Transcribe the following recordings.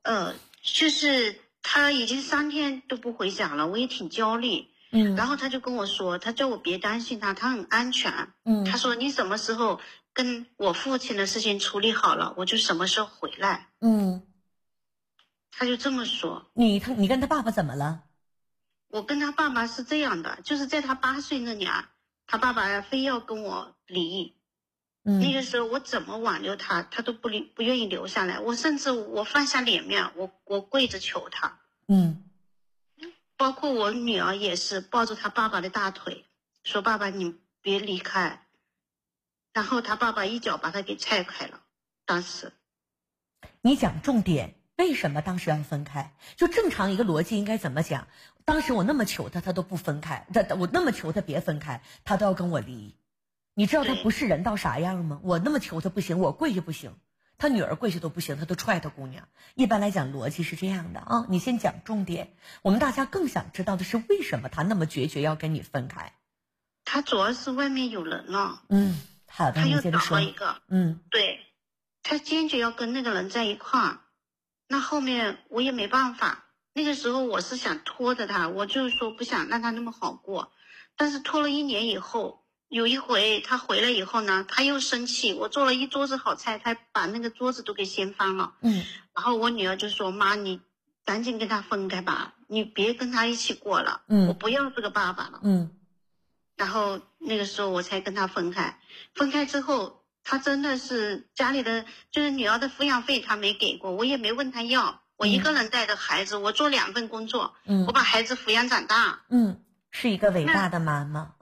就是他已经3天都不回家了，我也挺焦虑。然后他就跟我说，他叫我别担心他，他很安全。他说你什么时候跟我父亲的事情处理好了，我就什么时候回来。他就这么说。 你跟他爸爸怎么了？ 我跟他爸爸是这样的，就是在他8岁那年，他爸爸非要跟我离。那个时候我怎么挽留他，他都不愿意留下来。我甚至我放下脸面，我跪着求他。包括我女儿也是抱着他爸爸的大腿，说爸爸你别离开。然后他爸爸一脚把他给踹开了。当时你讲重点，为什么当时要分开？就正常一个逻辑应该怎么讲？当时我那么求他，他都不分开，我那么求他别分开，他都要跟我离。你知道他不是人到啥样吗？我那么求他不行，我跪下不行，他女儿跪下都不行，他都踹他姑娘。一般来讲逻辑是这样的啊，你先讲重点。我们大家更想知道的是为什么他那么决绝要跟你分开。 他主要是外面有人了。 好的， 他又找你接着说。 了一个。对，他坚决要跟那个人在一块儿。那后面我也没办法，那个时候我是想拖着他，我就是说不想让他那么好过。但是拖了1年以后，有一回他回来以后呢，他又生气，我做了一桌子好菜，他把那个桌子都给掀翻了。然后我女儿就说，妈你赶紧跟他分开吧，你别跟他一起过了。我不要这个爸爸了。然后那个时候我才跟他分开。分开之后，他真的是家里的就是女儿的抚养费他没给过，我也没问他要。我一个人带着孩子，我做2份工作。我把孩子抚养长大。 是一个伟大的妈妈。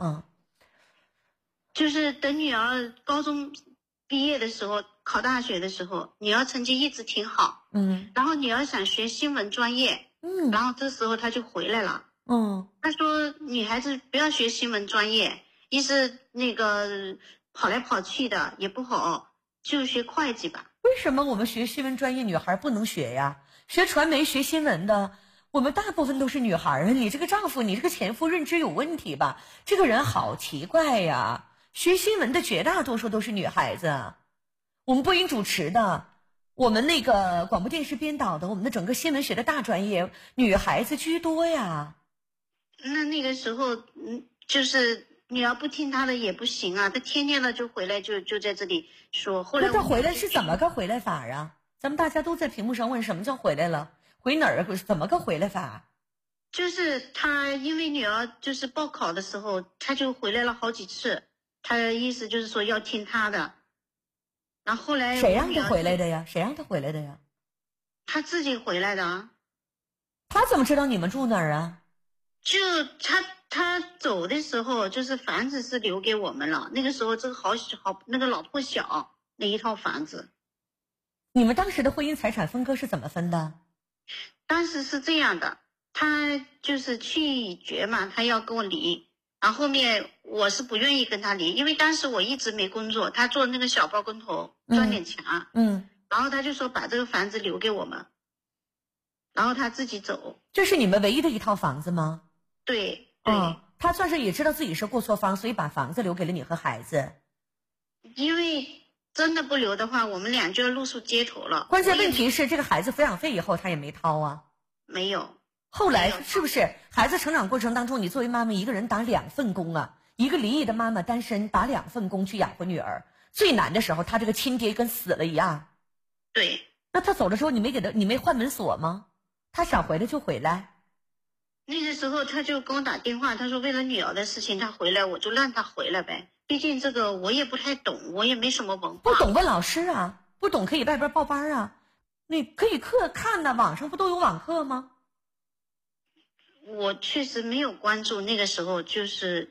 就是等女儿高中毕业的时候，考大学的时候，女儿成绩一直挺好。然后女儿想学新闻专业。然后这时候她就回来了。她说女孩子不要学新闻专业，一是那个跑来跑去的也不好，就学会计吧。 为什么我们学新闻专业女孩不能学呀？学传媒学新闻的我们大部分都是女孩啊！你这个丈夫，你这个前夫认知有问题吧？这个人好奇怪呀！学新闻的绝大多数都是女孩子，我们播音主持的，我们那个广播电视编导的，我们的整个新闻学的大专业，女孩子居多呀。 那个时候，就是女儿不听他的也不行啊，他天天的就回来就在这里说。后来那他回来是怎么个回来法啊？咱们大家都在屏幕上问什么叫回来了？回哪儿？怎么个回来法？ 就是他因为女儿就是报考的时候，他就回来了好几次，他的意思就是说要听他的。然后后来谁让他回来的呀？谁让他回来的呀？ 他自己回来的啊。 他怎么知道你们住哪儿啊？ 就他走的时候，就是房子是留给我们了。那个时候这个好那个老破小那一套房子。 你们当时的婚姻财产分割是怎么分的？ 当时是这样的，他就是拒绝嘛，他要跟我离。然后后面我是不愿意跟他离，因为当时我一直没工作，他做那个小包工头赚点钱。然后他就说把这个房子留给我们，然后他自己走。 这是你们唯一的一套房子吗？ 对。 他算是也知道自己是过错方，所以把房子留给了你和孩子。 因为真的不留的话，我们俩就要露宿街头了。 关键问题是这个孩子抚养费以后他也没掏啊。 没有。 后来是不是孩子成长过程当中，你作为妈妈一个人打2份工啊？一个离异的妈妈单身打2份工去养活女儿，最难的时候他这个亲爹跟死了一样。 对。 那他走的时候你没换门锁吗？他想回来就回来。 那个时候他就跟我打电话，他说为了女儿的事情他回来，我就让他回来呗。毕竟这个我也不太懂，我也没什么文化。 不懂问老师啊，不懂可以外边报班啊，你可以看的，网上不都有网课吗？ 我确实没有关注，那个时候就是。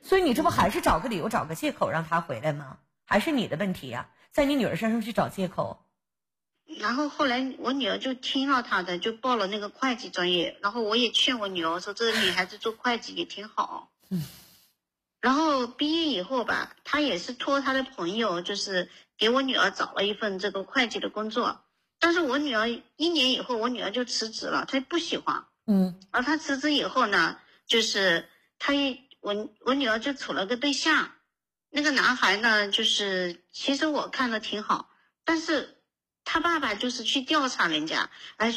所以你这不还是找个理由找个借口让他回来吗？还是你的问题呀，在你女儿身上去找借口。 然后后来我女儿就听了他的，就报了那个会计专业。然后我也劝我女儿说，这个女孩子做会计也挺好。然后毕业以后吧，他也是托他的朋友，就是给我女儿找了一份这个会计的工作。但是我女儿1年以后，我女儿就辞职了，她不喜欢。而她辞职以后呢，就是我女儿就处了个对象。那个男孩呢，就是其实我看的挺好，但是他爸爸就是去调查人家，